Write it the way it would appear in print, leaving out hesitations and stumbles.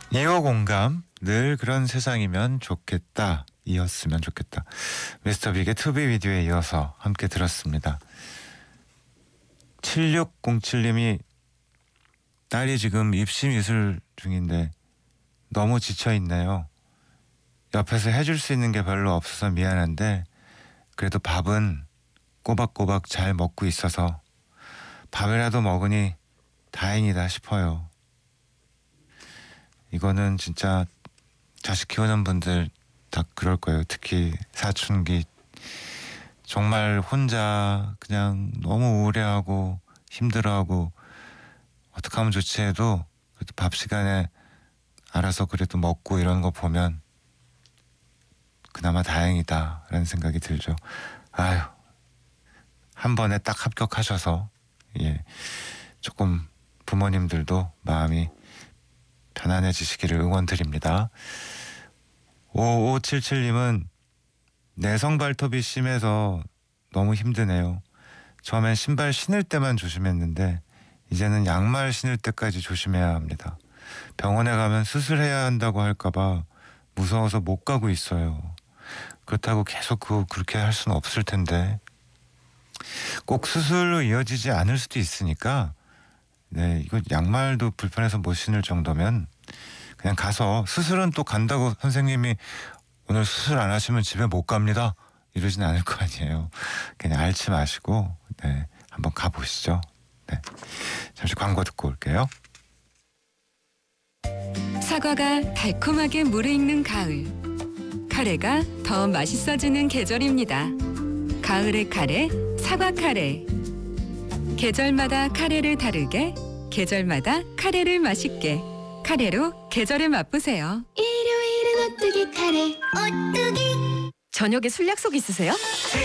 이어 공감, 늘 그런 세상이면 좋겠다, 이었으면 좋겠다. 미스터 빅의 투비 비디오에 이어서 함께 들었습니다. 7607님이 딸이 지금 입시 미술 중인데 너무 지쳐있네요. 옆에서 해줄 수 있는 게 별로 없어서 미안한데 그래도 밥은 꼬박꼬박 잘 먹고 있어서 밥이라도 먹으니 다행이다 싶어요. 이거는 진짜 자식 키우는 분들 다 그럴 거예요. 특히 사춘기 정말 혼자 그냥 너무 우울해하고 힘들어하고 어떻게 하면 좋지 해도 그래도 밥 시간에 알아서 그래도 먹고 이런 거 보면 그나마 다행이다라는 생각이 들죠. 아유, 한 번에 딱 합격하셔서 조금 부모님들도 마음이 편안해지시기를 응원드립니다. 5577님은 내성 발톱이 심해서 너무 힘드네요. 처음엔 신발 신을 때만 조심했는데 이제는 양말 신을 때까지 조심해야 합니다. 병원에 가면 수술해야 한다고 할까봐 무서워서 못 가고 있어요. 그렇다고 계속 그렇게 할 수는 없을 텐데 꼭 수술로 이어지지 않을 수도 있으니까 이거 양말도 불편해서 못 신을 정도면 그냥 가서 수술은 또 간다고 선생님이 오늘 수술 안 하시면 집에 못 갑니다 이러진 않을 거 아니에요. 그냥 앓지 마시고 한번 가보시죠. 잠시 광고 듣고 올게요. 사과가 달콤하게 무르익는 가을. 카레가 더 맛있어지는 계절입니다. 가을의 카레, 사과 카레. 계절마다 카레를 다르게, 계절마다 카레를 맛있게. 카레로 계절을 맛보세요. 일요일은 오뚜기 카레 오뚜기. 저녁에 술 약속 있으세요?